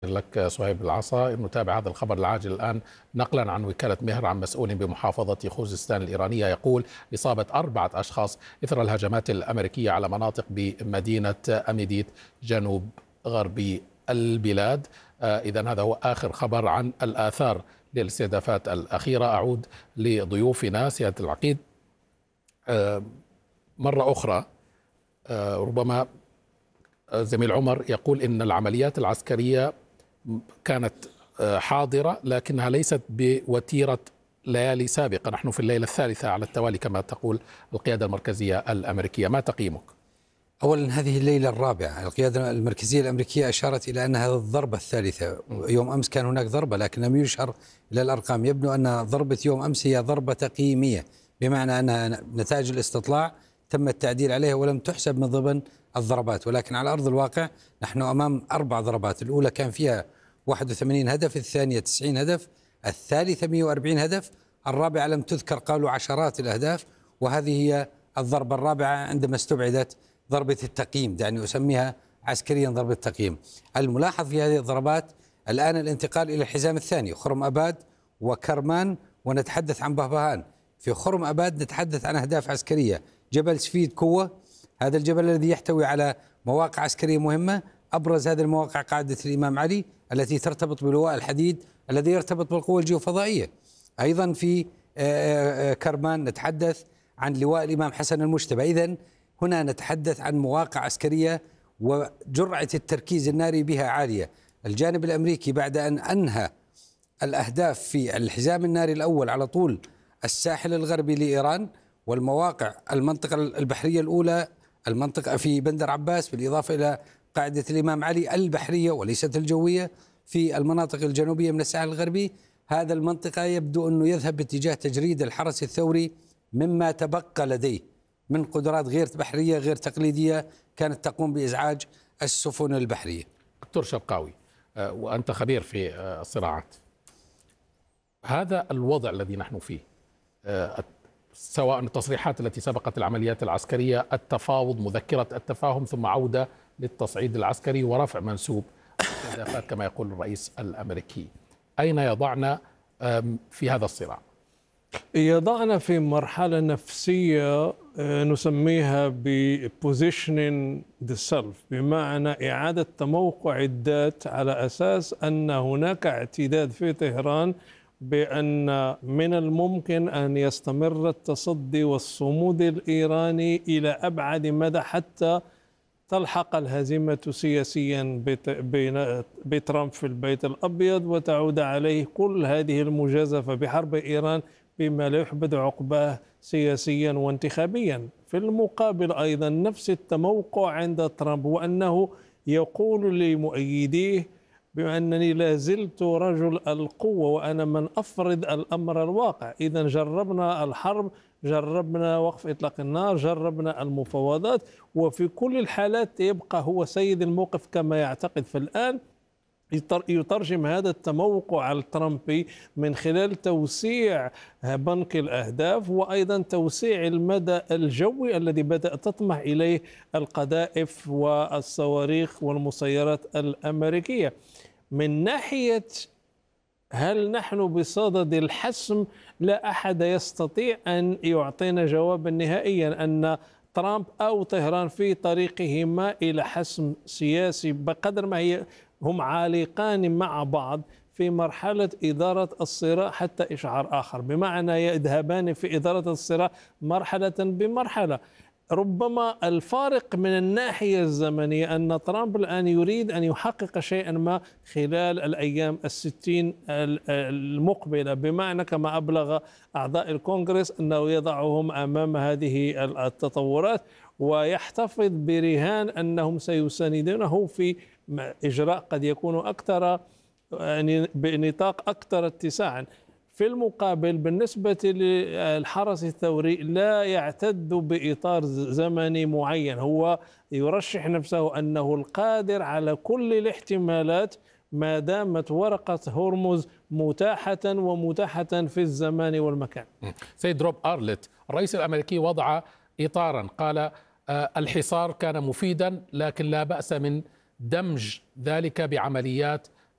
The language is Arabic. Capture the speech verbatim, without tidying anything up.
لك صهيب العصا. نتابع هذا الخبر العاجل الآن نقلا عن وكالة مهر عن مسؤول بمحافظة خوزستان الإيرانية يقول إصابة أربعة أشخاص إثر الهجمات الأمريكية على مناطق بمدينة أميديت جنوب غربي البلاد. آه إذن هذا هو آخر خبر عن الآثار للاستهدافات الأخيرة. أعود لضيوفنا سيادة العقيد آه مرة أخرى. آه ربما زميل عمر يقول إن العمليات العسكرية كانت حاضرة لكنها ليست بوتيرة ليالي سابقة. نحن في الليلة الثالثة على التوالي كما تقول القيادة المركزية الأمريكية. ما تقييمك؟ أولا هذه الليلة الرابعة. القيادة المركزية الأمريكية أشارت إلى أن هذه الضربة الثالثة. يوم أمس كان هناك ضربة لكن لم يشر إلى الأرقام. يبدو أن ضربة يوم أمس هي ضربة تقييمية، بمعنى أن نتائج الاستطلاع تم التعديل عليها ولم تحسب من ضمن الضربات، ولكن على أرض الواقع نحن أمام أربع ضربات. الأولى كان فيها واحد وثمانين هدف، الثانية تسعين هدف، الثالثة مئة وأربعين هدف، الرابعة لم تذكر، قالوا عشرات الأهداف، وهذه هي الضربة الرابعة عندما استبعدت ضربة التقييم، دعني أسميها عسكريا ضربة التقييم. الملاحظ في هذه الضربات الآن الانتقال إلى الحزام الثاني، خرم أباد وكرمان، ونتحدث عن بهبهان. في خرم أباد نتحدث عن أهداف عسكرية. جبل سفيد كوة، هذا الجبل الذي يحتوي على مواقع عسكرية مهمة، أبرز هذه المواقع قاعدة الإمام علي التي ترتبط بلواء الحديد الذي يرتبط بالقوى الجيوفضائية. أيضا في كرمان نتحدث عن لواء الإمام حسن المجتبى. إذن هنا نتحدث عن مواقع عسكرية وجرعة التركيز الناري بها عالية. الجانب الأمريكي بعد أن أنهى الأهداف في الحزام الناري الأول على طول الساحل الغربي لإيران والمواقع المنطقة البحرية الأولى، المنطقة في بندر عباس، بالإضافة إلى قاعدة الإمام علي البحرية وليست الجوية في المناطق الجنوبية من الساحل الغربي، هذا المنطقة يبدو أنه يذهب باتجاه تجريد الحرس الثوري مما تبقى لديه من قدرات غير بحرية غير تقليدية كانت تقوم بإزعاج السفن البحرية. دكتور شرقاوي، وأنت خبير في الصراعات، هذا الوضع الذي نحن فيه، سواء التصريحات التي سبقت العمليات العسكرية، التفاوض، مذكرة التفاهم، ثم عودة للتصعيد العسكري ورفع منسوب الاستهدافات كما يقول الرئيس الأمريكي، أين يضعنا في هذا الصراع؟ يضعنا في مرحلة نفسية نسميها ب positioning the self، بمعنى إعادة تموقع الذات على أساس أن هناك اعتداد في طهران بأن من الممكن أن يستمر التصدي والصمود الإيراني إلى أبعد مدى حتى تلحق الهزيمة سياسيا بترامب في البيت الأبيض وتعود عليه كل هذه المجازفة بحرب إيران بما لا يحبذ عقباه سياسيا وانتخابيا. في المقابل أيضا نفس التموقع عند ترامب، وأنه يقول لمؤيديه بأنني لا زلت رجل القوة وأنا من أفرض الأمر الواقع. إذا جربنا الحرب، جربنا وقف إطلاق النار، جربنا المفاوضات، وفي كل الحالات يبقى هو سيد الموقف كما يعتقد. فالآن يترجم هذا التموقع الترامبي من خلال توسيع بنك الأهداف وأيضا توسيع المدى الجوي الذي بدأ تطمح إليه القذائف والصواريخ والمسيرات الأمريكية. من ناحية هل نحن بصدد الحسم؟ لا أحد يستطيع أن يعطينا جوابا نهائيا أن ترامب أو طهران في طريقهما إلى حسم سياسي، بقدر ما هي هم عالقان مع بعض في مرحلة إدارة الصراع حتى إشعار آخر، بمعنى يذهبان في إدارة الصراع مرحلة بمرحلة. ربما الفارق من الناحية الزمنية أن ترامب الآن يريد أن يحقق شيئا ما خلال الأيام الستين المقبلة، بمعنى كما أبلغ أعضاء الكونغرس أنه يضعهم أمام هذه التطورات ويحتفظ برهان أنهم سيساندونه في إجراء قد يكون أكثر يعني بنطاق أكثر اتساعا. في المقابل بالنسبة للحرس الثوري لا يعتد بإطار زمني معين، هو يرشح نفسه أنه القادر على كل الاحتمالات ما دامت ورقة هرمز متاحة ومتاحة في الزمان والمكان. سيد روب أرلت، الرئيس الأمريكي وضع إطارا، قال الحصار كان مفيدا لكن لا بأس من دمج ذلك بعمليات